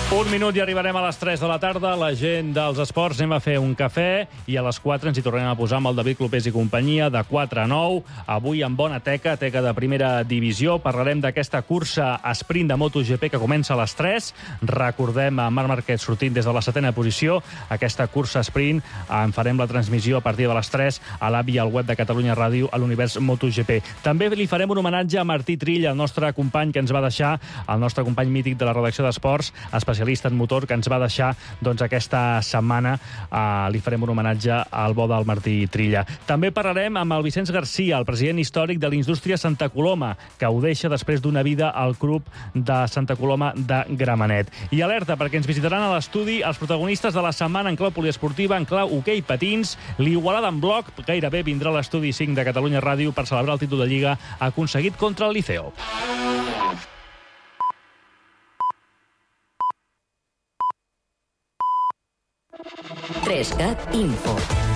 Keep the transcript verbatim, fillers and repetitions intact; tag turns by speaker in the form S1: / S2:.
S1: Un minut i arribarem a les tres de la tarda. La gent dels esports anem a fer un cafè i a les quatre ens hi tornarem a posar amb el David Clopés i companyia de quatre a nou. Avui amb bona teca, teca de primera divisió. Parlarem d'aquesta cursa sprint de MotoGP que comença a les tres. Recordem a Marc Márquez sortint des de la setena posició. Aquesta cursa sprint en farem la transmissió a partir de les tres a l'A B I i al web de Catalunya Ràdio a l'Univers MotoGP. També li farem un homenatge a Martí Trilla, el nostre company que ens va deixar, el nostre company mític de la redacció d'Esports, especialista en motor, que ens va deixar doncs, aquesta setmana. Uh, li farem un homenatge al bo del Martí Trilla. També parlarem amb el Vicenç Garcia, el president històric de l'Indústria Santa Coloma, que ho deixa després d'una vida al club de Santa Coloma de Gramenet. I alerta, perquè ens visitaran a l'estudi els protagonistes de la setmana en clau poliesportiva, en clau hoquei patins. L'Igualada en bloc gairebé vindrà a l'estudi cinc de Catalunya Ràdio per celebrar el títol de Lliga aconseguit contra el Liceo.
S2: tres cat Info.